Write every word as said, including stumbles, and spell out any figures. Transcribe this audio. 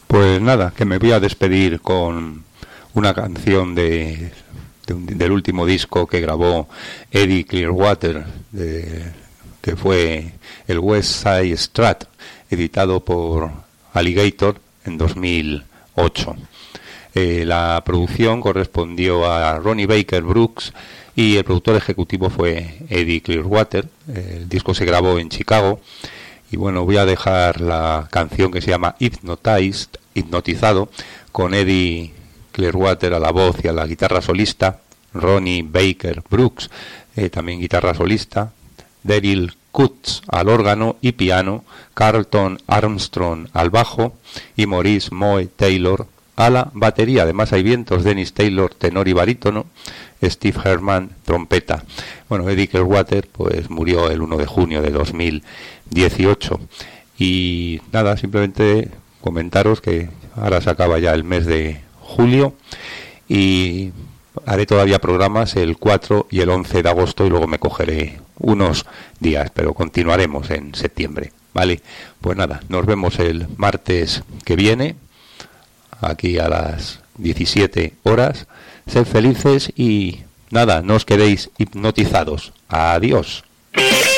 Pues nada, que me voy a despedir con una canción de, de un, del último disco que grabó Eddie Clearwater, de, que fue el West Side Strat, editado por Alligator en dos mil ocho. Eh, la producción correspondió a Ronnie Baker Brooks y el productor ejecutivo fue Eddie Clearwater. El disco se grabó en Chicago. Y bueno, voy a dejar la canción que se llama Hypnotized, hipnotizado, con Eddie Clearwater a la voz y a la guitarra solista, Ronnie Baker Brooks, eh, también guitarra solista, Daryl Kutz al órgano y piano, Carlton Armstrong al bajo y Maurice Moe Taylor a la batería. Además hay vientos, Dennis Taylor tenor y barítono, Steve Herman trompeta. Bueno, Eddie Clearwater pues murió el uno de junio de dos mil dieciocho. Y nada, simplemente comentaros que ahora se acaba ya el mes de julio y haré todavía programas el cuatro y el once de agosto y luego me cogeré unos días, pero continuaremos en septiembre, ¿vale? Pues nada, nos vemos el martes que viene aquí a las diecisiete horas. Sed felices y nada, no os quedéis hipnotizados. Adiós.